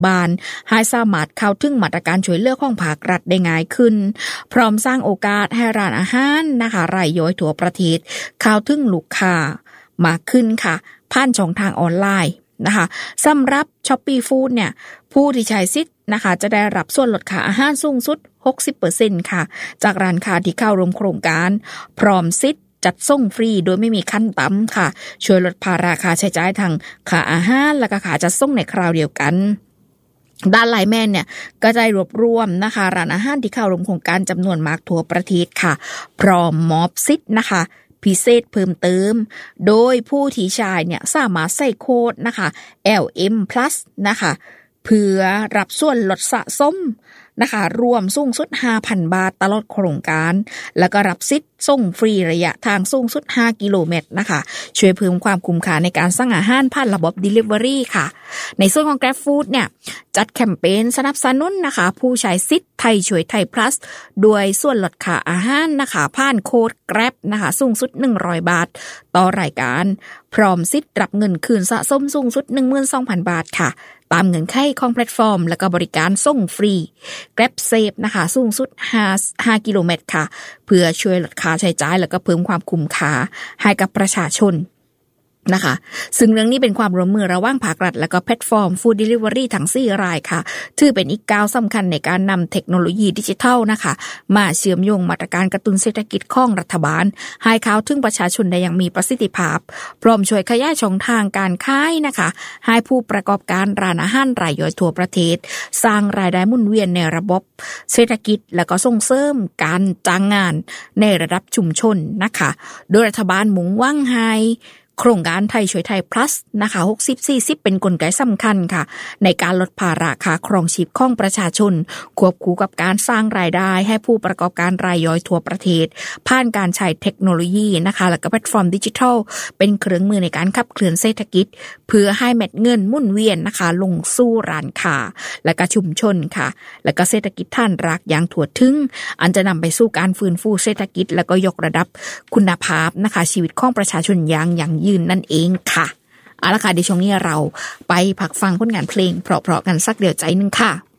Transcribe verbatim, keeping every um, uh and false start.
บาลให้สามารถเข้าถึงมาตรการช่วยเหลือของภาครัฐได้ง่ายขึ้นพร้อมสร้างโอกาสให้ร้านอาหารนะคะรายย่อยทั่วประเทศเข้าถึงลูกค้ามากขึ้นค่ะผ่านช่องทางออนไลน์นะคะสำหรับ Shopee Food เนี่ยผู้ที่ใช้สิทธิ์นะคะจะได้รับส่วนลดค่าอาหารสูงสุด หกสิบเปอร์เซ็นต์ ค่ะจากร้านค้าที่เข้าร่วมโครงการพร้อมสิทธิ์จัดส่งฟรีโดยไม่มีขั้นต่ำค่ะช่วยลดภาระค่าใช้จ่ายทางค่าอาหารและก็ค่าจัดส่งในคราวเดียวกันด้านไลน์แมนเนี่ยก็ได้รวบรวมนะคะร้านอาหารที่เข้าร่วมโครงการจำนวนมากทั่วประเทศค่ะพร้อมมอบสิทธิ์นะคะพิเศษเพิ่มเติมโดยผู้ที่ใช้เนี่ยสามารถใส่โค้ดนะคะ แอล เอ็ม พลัส นะคะเพื่อรับส่วนลดสะสมนะคะรวมสูงสุด ห้าพัน บาทตลอดโครงการแล้วก็รับสิทธิ์ส่งฟรีระยะทางสูงสุดห้ากิโลเมตรนะคะช่วยเพิ่มความคุ้มค่าในการสั่งอาหารผ่านระบบ Delivery ค่ะในส่วนของ Grab Food เนี่ยจัดแคมเปญสนับสนุนนะคะผู้ใช้สิทธิ์ไทยช่วยไทย plus ด้วยส่วนลดค่าอาหารนะคะผ่านโค้ด Grab นะคะสูงสุดหนึ่งร้อยบาทต่อรายการพร้อมสิทธิ์รับเงินคืนสะสมสูงสุด หนึ่งหมื่นสองพัน บาทค่ะตามเงื่อนไขของแพลตฟอร์มและก็บริการส่งฟรี Grab Save นะคะสูงสุดห้ากิโลเมตรค่ะเพื่อช่วยลดค่าใช้จ่ายและก็เพิ่มความคุ้มค่าให้กับประชาชนนะคะซึ่งเรื่องนี้เป็นความร่วมมือระหว่างภาครัฐและก็แพลตฟอร์ม Food Delivery ทั้งสี่รายค่ะถือเป็นอีกก้าวสำคัญในการนำเทคโนโลยีดิจิทัลนะคะมาเชื่อมโยงมาตรการกระตุ้นเศรษฐกิจของรัฐบาลให้เข้าถึงประชาชนได้อย่างมีประสิทธิภาพพร้อมช่วยขยายช่องทางการขายนะคะให้ผู้ประกอบการร้านอาหารรายย่อยทั่วประเทศสร้างรายได้หมุนเวียนในระบบเศรษฐกิจและก็ส่งเสริมการจ้างงานในระดับชุมชนนะคะโดยรัฐบาลมุ่งหวังให้โครงการไทยช่วยไทย plus นะคะ หกสิบ สี่สิบ เป็นกลไกสำคัญค่ะในการลดภาระค่าครองชีพของประชาชนควบคู่กับการสร้างรายได้ให้ผู้ประกอบการรายย่อยทั่วประเทศผ่านการใช้เทคโนโลยีนะคะและก็แพลตฟอร์มดิจิทัลเป็นเครื่องมือในการขับเคลื่อนเศรษฐกิจเพื่อให้เม็ดเงินหมุนเวียนนะคะลงสู่ร้านค้าและก็ชุมชนค่ะและก็เศรษฐกิจฐานรากอย่างทั่วถึงอันจะนำไปสู่การฟื้นฟูเศรษฐกิจและก็ยกระดับคุณภาพนะคะชีวิตของประชาชนอย่างยั่งยืนนั่นเองค่ะเอาล่ะค่ะในช่วงนี้เราไปพักฟังผลงานเพลงเพราะๆกันสักเดียวใจนึงค่ะ